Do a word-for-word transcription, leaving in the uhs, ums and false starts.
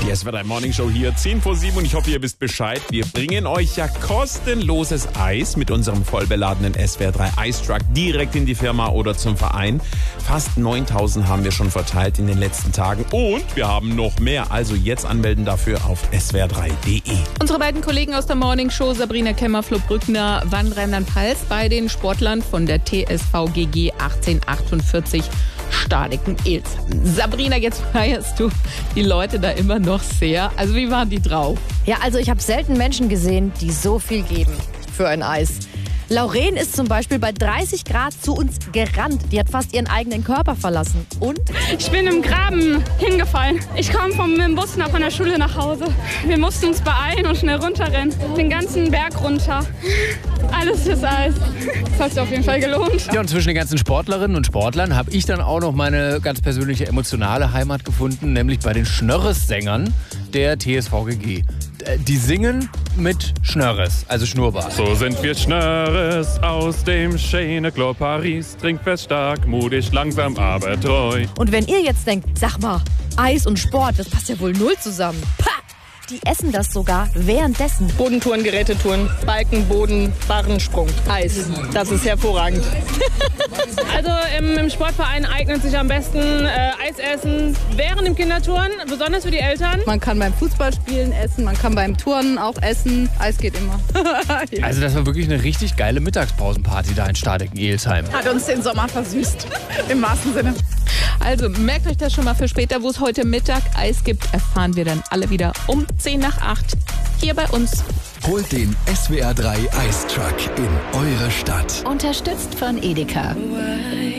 Die S W R drei Morning Show hier, zehn vor sieben und ich hoffe, ihr wisst Bescheid. Wir bringen euch ja kostenloses Eis mit unserem vollbeladenen S W R drei Eistruck direkt in die Firma oder zum Verein. Fast neuntausend haben wir schon verteilt in den letzten Tagen und wir haben noch mehr. Also jetzt anmelden dafür auf s w r drei punkt d e. Unsere beiden Kollegen aus der Morning Show, Sabrina Kemmer, Flo Brückner, waren Rheinland-Pfalz bei den Sportlern von der T S V G G achtzehnhundertachtundvierzig Stadeken-Ilsheim. Sabrina, jetzt feierst du die Leute da immer noch sehr. Also wie waren die drauf? Ja, also ich habe selten Menschen gesehen, die so viel geben für ein Eis. Lauren ist zum Beispiel bei dreißig Grad zu uns gerannt. Die hat fast ihren eigenen Körper verlassen. Und? Ich bin im Graben hingefallen. Ich kam vom mit dem Bus nach von der Schule nach Hause. Wir mussten uns beeilen und schnell runterrennen. Den ganzen Berg runter. Alles fürs Eis. Das hat sich auf jeden Fall gelohnt. Ja, und zwischen den ganzen Sportlerinnen und Sportlern habe ich dann auch noch meine ganz persönliche emotionale Heimat gefunden, nämlich bei den Schnörres-Sängern der T S V G G. Die singen mit Schnörres, also Schnurrbart. So sind wir Schnörres aus dem schönen Club Paris. Trinkfest stark, mutig, langsam, aber treu. Und wenn ihr jetzt denkt, sag mal, Eis und Sport, das passt ja wohl null zusammen. Pah! Die essen das sogar währenddessen. Bodentouren, Gerätetouren, Balken, Boden, Barrensprung, Eis. Das ist hervorragend. Also im, im Sportverein eignet sich am besten äh, Eisessen während dem Kindertouren, besonders für die Eltern. Man kann beim Fußballspielen essen, man kann beim Turnen auch essen. Eis geht immer. Ja. Also das war wirklich eine richtig geile Mittagspausenparty da in Stadeken-Ilsheim. Hat uns den Sommer versüßt, im wahrsten Sinne. Also merkt euch das schon mal für später, wo es heute Mittag Eis gibt, erfahren wir dann alle wieder um zehn nach acht hier bei uns. Holt den S W R drei Eistruck in eure Stadt. Unterstützt von Edeka.